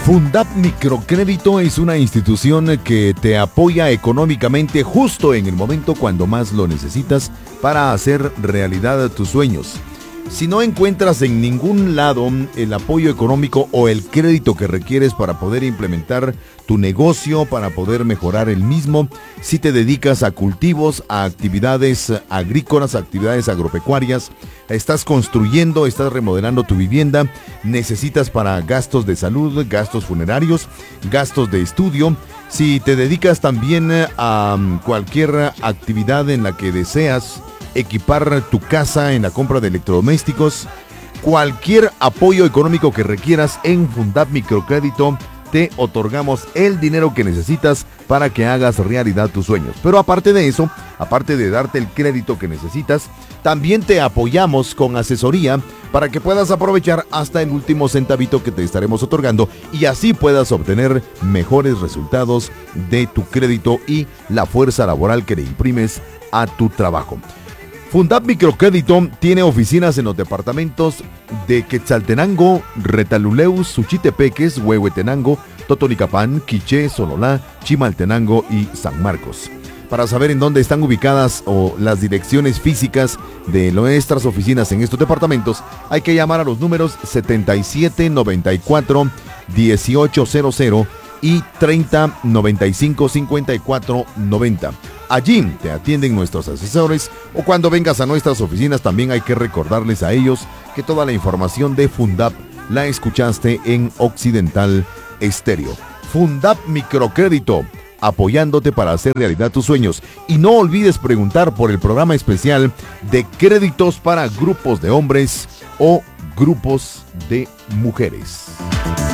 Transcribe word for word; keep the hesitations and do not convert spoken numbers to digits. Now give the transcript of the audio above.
Fundap Microcrédito es una institución que te apoya económicamente justo en el momento cuando más lo necesitas para hacer realidad tus sueños. Si no encuentras en ningún lado el apoyo económico o el crédito que requieres para poder implementar tu negocio, para poder mejorar el mismo, si te dedicas a cultivos, a actividades agrícolas, actividades agropecuarias, estás construyendo, estás remodelando tu vivienda, necesitas para gastos de salud, gastos funerarios, gastos de estudio, si te dedicas también a cualquier actividad en la que deseas equipar tu casa en la compra de electrodomésticos, cualquier apoyo económico que requieras, en Fundap Microcrédito te otorgamos el dinero que necesitas para que hagas realidad tus sueños. Pero aparte de eso, aparte de darte el crédito que necesitas, también te apoyamos con asesoría para que puedas aprovechar hasta el último centavito que te estaremos otorgando y así puedas obtener mejores resultados de tu crédito y la fuerza laboral que le imprimes a tu trabajo. Fundap Microcrédito tiene oficinas en los departamentos de Quetzaltenango, Retaluleu, Suchitepeques, Huehuetenango, Totonicapán, Quiché, Sololá, Chimaltenango y San Marcos. Para saber en dónde están ubicadas o las direcciones físicas de nuestras oficinas en estos departamentos, hay que llamar a los números setenta y siete noventa y cuatro dieciocho cero cero y treinta noventa y cinco cincuenta y cuatro noventa. Allí te atienden nuestros asesores, o cuando vengas a nuestras oficinas también hay que recordarles a ellos que toda la información de Fundap la escuchaste en Occidental Estéreo. Fundap Microcrédito, apoyándote para hacer realidad tus sueños. Y no olvides preguntar por el programa especial de créditos para grupos de hombres o grupos de mujeres.